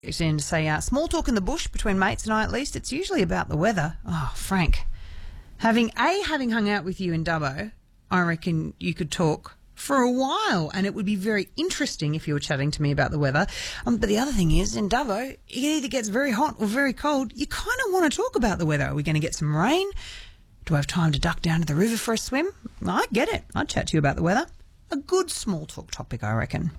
In to say small talk in the bush between mates and I, at least it's usually about the weather. Oh, Frank, having hung out with you in Dubbo, I reckon you could talk for a while, and it would be very interesting if you were chatting to me about the weather. But the other thing is, in Dubbo, it either gets very hot or very cold. You kind of want to talk about the weather. Are we going to get some rain? Do I have time to duck down to the river for a swim? I get it. I'd chat to you about the weather. A good small talk topic, I reckon.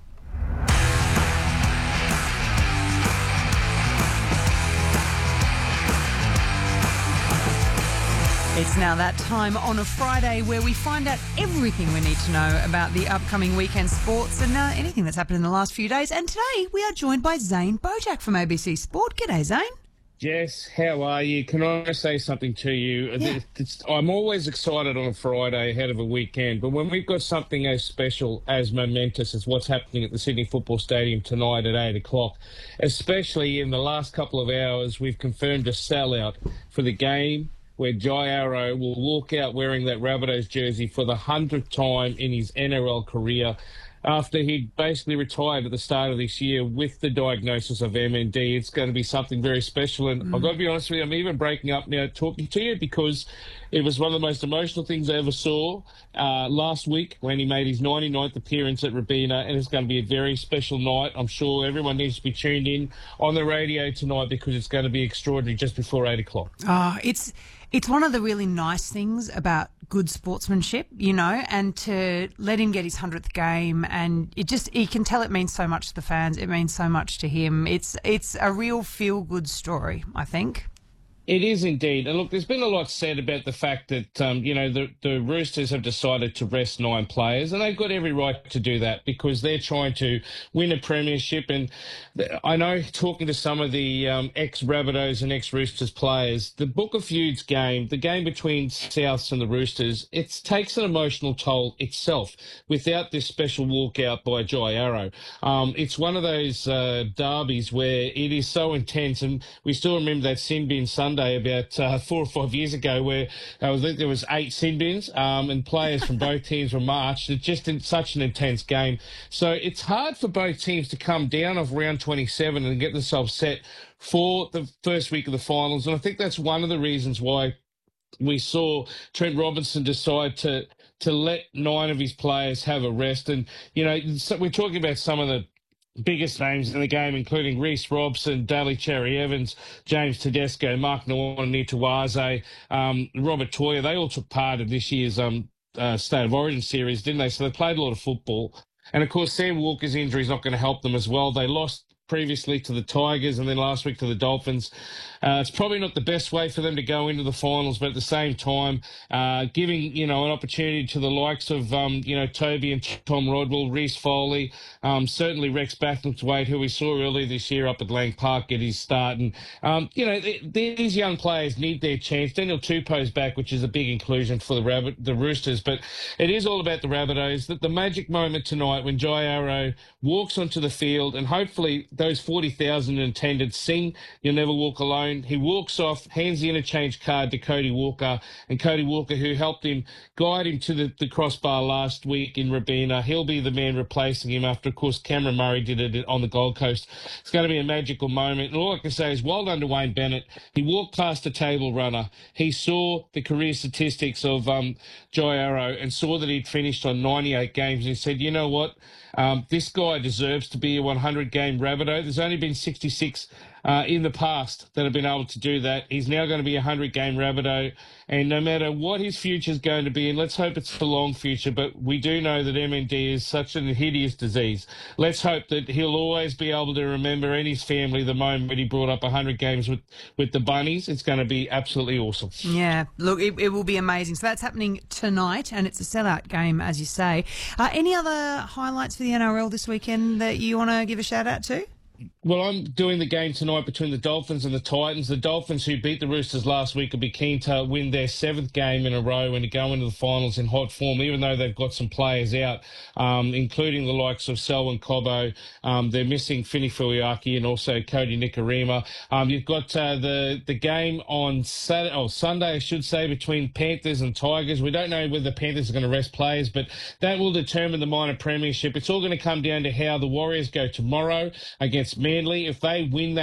It's now that time on a Friday where we find out everything we need to know about the upcoming weekend sports and anything that's happened in the last few days. And today we are joined by Zane Bojack from ABC Sport. G'day, Zane. Jess, how are you? Can I say something to you? Yeah. I'm always excited on a Friday ahead of a weekend, but when we've got something as special, as momentous as what's happening at the Sydney Football Stadium tonight at 8 o'clock, especially in the last couple of hours, we've confirmed a sellout for the game where Jai Arrow will walk out wearing that Rabbitohs jersey for the 100th time in his NRL career after he basically retired at the start of this year with the diagnosis of MND. It's going to be something very special. And I've got to be honest with you, I'm even breaking up now talking to you because it was one of the most emotional things I ever saw last week when he made his 99th appearance at Robina, and it's going to be a very special night. I'm sure everyone needs to be tuned in on the radio tonight because it's going to be extraordinary just before 8 o'clock. It's one of the really nice things about good sportsmanship, you know, and to let him get his 100th game, and you can tell it means so much to the fans. It means so much to him. It's a real feel-good story, I think. It is indeed. And look, there's been a lot said about the fact that, the Roosters have decided to rest 9 players, and they've got every right to do that because they're trying to win a premiership. And I know, talking to some of the ex-Rabbitohs and ex-Roosters players, the Book of Feuds game, the game between Souths and the Roosters, it takes an emotional toll itself without this special walkout by Jai Arrow. It's one of those derbies where it is so intense, and we still remember that sin bin Sunday about 4 or 5 years ago where I think there was 8 sin bins and players from both teams were marched. It's just such an intense game. So it's hard for both teams to come down off round 27 and get themselves set for the first week of the finals. And I think that's one of the reasons why we saw Trent Robinson decide to let 9 of his players have a rest. And, so we're talking about some of the biggest names in the game, including Reece Robson, Daly Cherry Evans, James Tedesco, Mark Nawaqanitawase, Robert Toya. They all took part of this year's State of Origin series, didn't they? So they played a lot of football. And, of course, Sam Walker's injury is not going to help them as well. They lost previously to the Tigers and then last week to the Dolphins. It's probably not the best way for them to go into the finals, but at the same time, giving, an opportunity to the likes of, Toby and Tom Rodwell, Reece Foley, certainly Rex Bathwaite, who we saw earlier this year up at Lang Park, get his start. And, these young players need their chance. Daniel Tupou's back, which is a big inclusion for the Roosters, but it is all about the Rabbitohs. The magic moment tonight when Jai Arrow walks onto the field, and hopefully those 40,000 in attendance sing "You'll Never Walk Alone." He walks off, hands the interchange card to Cody Walker, and Cody Walker, who helped him, guide him to the crossbar last week in Robina. He'll be the man replacing him after, of course, Cameron Murray did it on the Gold Coast. It's going to be a magical moment. And all I can say is well done to Wayne Bennett. He walked past a table runner. He saw the career statistics of Jai Arrow and saw that he'd finished on 98 games. And he said, you know what? This guy deserves to be a 100-game Rabbitoh. There's only been 66 in the past that have been able to do that. He's now going to be a 100-game Rabbitoh, and no matter what his future is going to be, and let's hope it's a long future, but we do know that MND is such a hideous disease. Let's hope that he'll always be able to remember, and his family, the moment he brought up 100 games with the Bunnies. It's going to be absolutely awesome. Yeah, look, it will be amazing. So that's happening tonight, and it's a sellout game, as you say. Any other highlights for the NRL this weekend that you want to give a shout out to? Well, I'm doing the game tonight between the Dolphins and the Titans. The Dolphins, who beat the Roosters last week, will be keen to win their 7th game in a row and to go into the finals in hot form, even though they've got some players out, including the likes of Selwyn Cobbo. They're missing Fini Fuiaki and also Cody Nikorima. You've got the game on Sunday, I should say, between Panthers and Tigers. We don't know whether the Panthers are going to rest players, but that will determine the minor premiership. It's all going to come down to how the Warriors go tomorrow against against Manly. If they win that